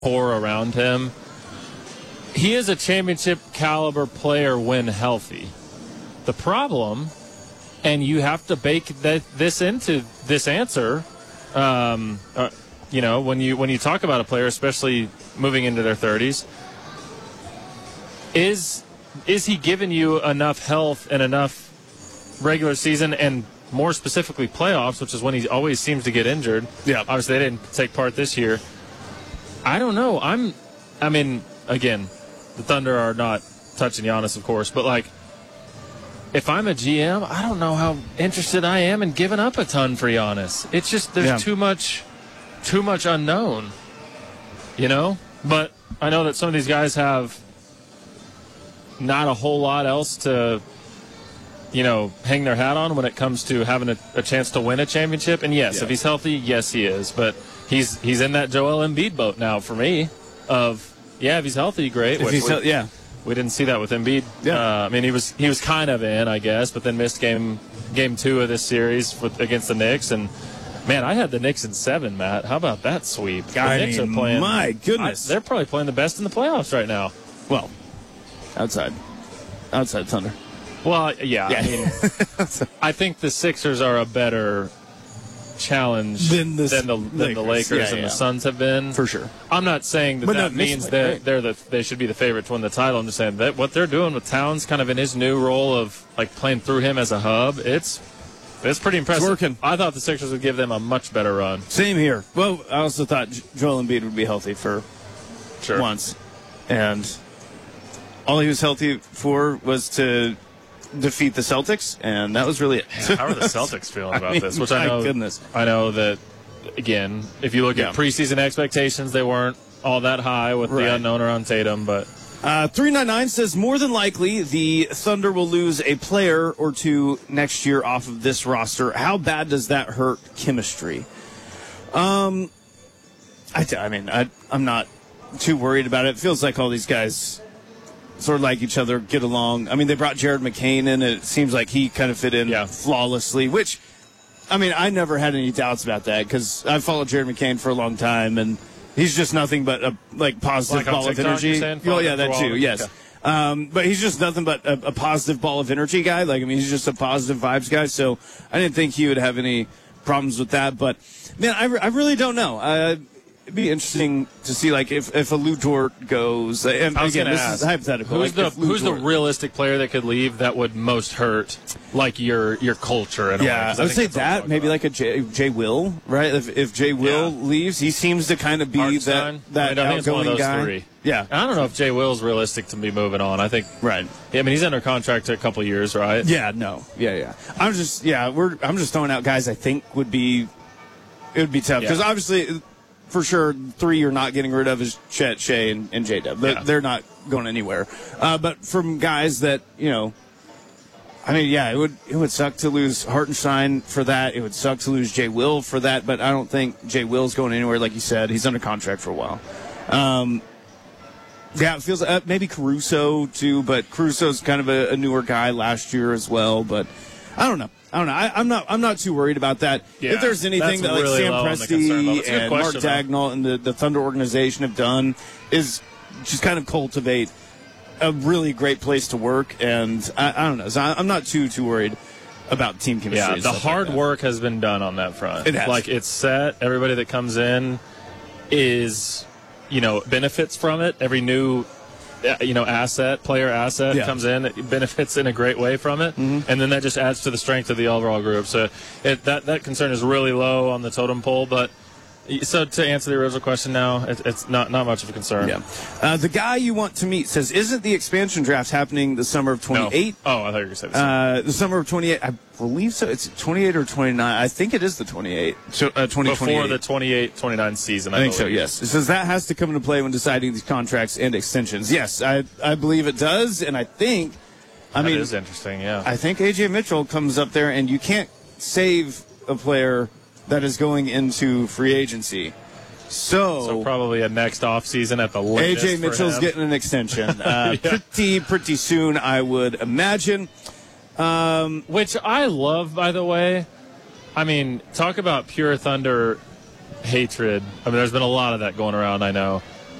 core around him. He is a championship caliber player when healthy. The problem, and you have to bake this into this answer, when you talk about a player, especially moving into their 30s, is he giving you enough health and enough regular season and more specifically playoffs, which is when he always seems to get injured. Yeah. Obviously, they didn't take part this year. I don't know. Again, the Thunder are not touching Giannis, of course, but, if I'm a GM, I don't know how interested I am in giving up a ton for Giannis. It's just there's too much unknown, But I know that some of these guys have not a whole lot else to, hang their hat on when it comes to having a chance to win a championship. And yes, if he's healthy, yes, he is. But he's in that Joel Embiid boat now for me. If he's healthy, great. We didn't see that with Embiid. Yeah. He was kind of in, I guess, but then missed game 2 of this series against the Knicks. And man, I had the Knicks in 7, Matt. How about that sweep? The Knicks are playing. My goodness, they're probably playing the best in the playoffs right now. Well, outside Thunder. Well, yeah. I think the Sixers are a better challenge than the Lakers and the Suns have been. For sure. I'm not saying that means that they should be the favorite to win the title. I'm just saying that what they're doing with Towns kind of in his new role of playing through him as a hub, it's pretty impressive. It's working. I thought the Sixers would give them a much better run. Same here. Well, I also thought Joel Embiid would be healthy for once. And all he was healthy for was to defeat the Celtics, and that was really it. How are the Celtics feeling about this? Which I know that, again, if you look at preseason expectations, they weren't all that high with the unknown around Tatum. But 399 says more than likely the Thunder will lose a player or two next year off of this roster. How bad does that hurt chemistry? I'm not too worried about it. It feels like all these guys sort of like each other, get along. They brought Jared McCain in, and it seems like he kind of fit in flawlessly, which, I never had any doubts about that because I've followed Jared McCain for a long time, and he's just nothing but a positive ball of energy. Oh, yeah, that too, yes. Okay. But he's just nothing but a positive ball of energy guy. He's just a positive vibes guy, so I didn't think he would have any problems with that. But, man, I really don't know. It'd be interesting to see, if a Lou Dort goes. And again, this is hypothetical. Who's the realistic player that could leave that would most hurt, your culture? In a way? I would say that maybe a Jay Will, right? If Jay Will leaves, he seems to kind of be Hartenstein. that outgoing guy. Three. Yeah, I don't know if Jay Will's realistic to be moving on. I think he's under contract to a couple years, right? Yeah, no, yeah. I'm just throwing out guys I think it would be tough because obviously. For sure, 3 you're not getting rid of is Chet, Shea, and J-Dub. They're not going anywhere. But from guys that, it would suck to lose Hartenstein for that. It would suck to lose Jay Will for that. But I don't think Jay Will's going anywhere, like you said. He's under contract for a while. It feels maybe Caruso, too. But Caruso's kind of a newer guy last year as well. But I don't know. I'm not too worried about that. Yeah, if there's anything that really Sam Presti and Mark Dagnall and the Thunder organization have done is just kind of cultivate a really great place to work. And I don't know. So I'm not too worried about team chemistry. Yeah, the hard work has been done on that front. It has. It's set. Everybody that comes in is, benefits from it. Every new player asset comes in, it benefits in a great way from it, and then that just adds to the strength of the overall group. So that concern is really low on the totem pole. But so to answer the original question now, it's not much of a concern. Yeah. The guy you want to meet says, isn't the expansion draft happening the summer of 28? No. Oh, I thought you were going to say the summer of 28. I believe so. It's 28 or 29. I think it is the 28. So 2028. Before the 28-29 season, I think so, yes. It says that has to come into play when deciding these contracts and extensions. Yes, I believe it does, and I think... That is interesting, yeah. I think A.J. Mitchell comes up there, and you can't save a player that is going into free agency. So probably a next offseason at the latest. A.J. Mitchell's getting an extension. Pretty soon, I would imagine. Which I love, by the way. Talk about pure Thunder hatred. There's been a lot of that going around, I know.